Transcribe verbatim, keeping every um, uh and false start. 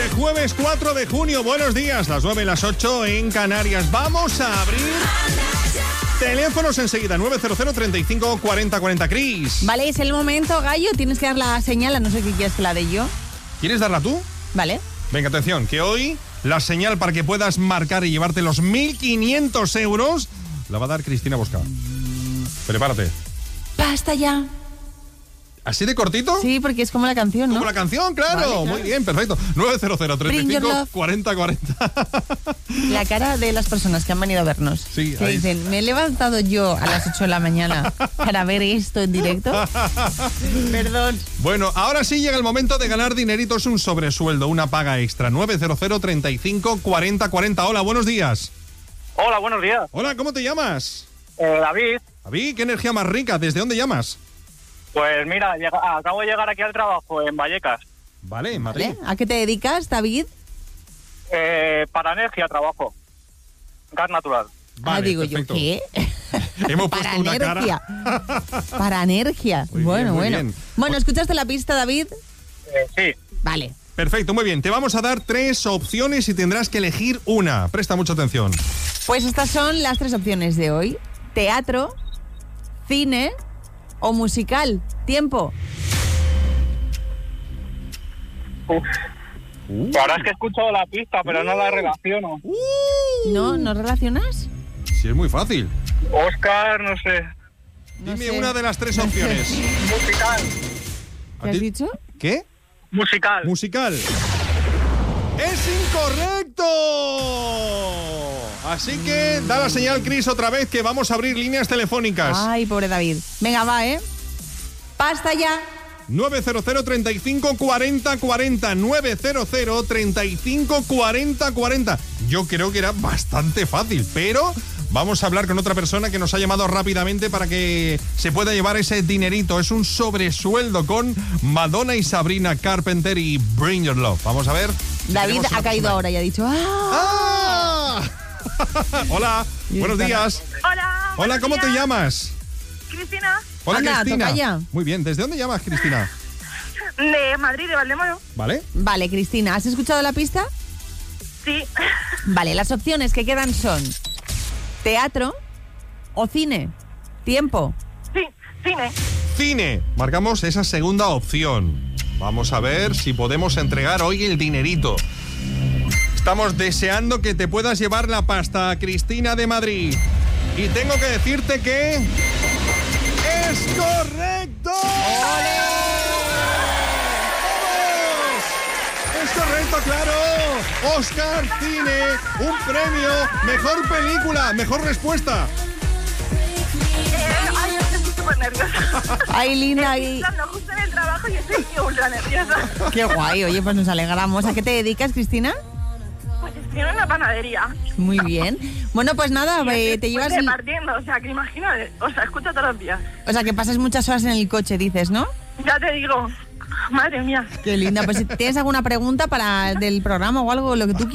de jueves cuatro de junio. Buenos días, las nueve y las ocho en Canarias. Vamos a abrir teléfonos enseguida. nueve cero cero, treinta y cinco, cuarenta, cuarenta. Cris. Vale, es el momento, Gallo. Tienes que dar la señal, a no sé qué quieres que la dé yo. ¿Quieres darla tú? Vale. Venga, atención, que hoy la señal para que puedas marcar y llevarte los mil quinientos euros la va a dar Cristina Bosca. Prepárate. Basta ya. ¿Así de cortito? Sí, porque es como la canción, ¿no? Como la canción, claro. Vale, claro. Muy bien, perfecto. nueve cero cero, treinta y Bring your cinco, love. cuarenta, cuarenta. La cara de las personas que han venido a vernos. Sí, que ahí. dicen, me he levantado yo a las ocho de la mañana para ver esto en directo. Perdón. Bueno, ahora sí llega el momento de ganar dinerito. Es un sobresueldo, una paga extra. nueve cero cero, treinta y cinco, cuarenta, cuarenta. Hola, buenos días. Hola, buenos días. Hola, ¿cómo te llamas? Eh, David, David, qué energía más rica. ¿Desde dónde llamas? pues mira, llega- ah, acabo de llegar aquí al trabajo en Vallecas. Vale, en Madrid. ¿Vale? ¿A qué te dedicas, David? Eh, para energía trabajo. Gas natural. Vale, ah, digo perfecto. yo, ¿qué? Hemos puesto Para una energía. cara. Para energía. Muy bueno, bien, muy bueno. bien. Bueno, ¿escuchaste la pista, David? Eh, sí. Vale. Perfecto, muy bien. Te vamos a dar tres opciones y tendrás que elegir una. Presta mucha atención. Pues estas son las tres opciones de hoy. Teatro, cine o musical. Tiempo. Uf. Uh. La verdad es que he escuchado la pista, pero no la relaciono. Uh. ¿No? ¿No relacionas? Sí, es muy fácil. Oscar, no sé. No Dime sé. una de las tres No sé. opciones. Musical. ¿A ¿Qué has ti- dicho? ¿Qué? Musical. Musical. ¡Es incorrecto! Así que da la señal, Cris, otra vez que vamos a abrir líneas telefónicas. Ay, pobre David. Venga, va, ¿eh? Basta ya. nueve cero cero, treinta y cinco, cuarenta, cuarenta. nueve cero cero, treinta y cinco, cuarenta, cuarenta. Yo creo que era bastante fácil, pero vamos a hablar con otra persona que nos ha llamado rápidamente para que se pueda llevar ese dinerito. Es un sobresueldo con Madonna y Sabrina Carpenter y Bring Your Love. Vamos a ver. si David tenemos ha una caído persona. ahora y ha dicho, ¡ah! ¡Ah! Hola, Y buenos está- días. Hola. Hola, buenos ¿cómo te días. llamas? Cristina, Hola, Anda, Cristina. tocaya. Muy bien, ¿desde dónde llamas, Cristina? de Madrid, de Valdemoro. ¿Vale? Vale, Cristina, ¿has escuchado la pista? Sí. Vale, las opciones que quedan son teatro o cine. Tiempo. Sí, cine. Cine. Marcamos esa segunda opción. Vamos a ver si podemos entregar hoy el dinerito. Estamos deseando que te puedas llevar la pasta, Cristina de Madrid. Y tengo que decirte que... ¡es correcto! ¡Vamos! ¡Es correcto, claro! Oscar, cine, un premio, mejor película, mejor respuesta. Eh, ay, estoy súper nerviosa. Ay, linda. Estoy y- entrando justo en el trabajo y estoy ultra nerviosa. Qué guay. Oye, pues nos alegramos. ¿A qué te dedicas, Cristina? Pues estoy en una panadería. Muy bien. Bueno, pues nada, eh, te llevas... Pues repartiendo, o sea, que imagínate. O sea, escucho todos los días. O sea, que pasas muchas horas en el coche, dices, ¿no? Ya te digo. Madre mía. Qué linda. Pues si tienes alguna pregunta para del programa o algo, lo que tú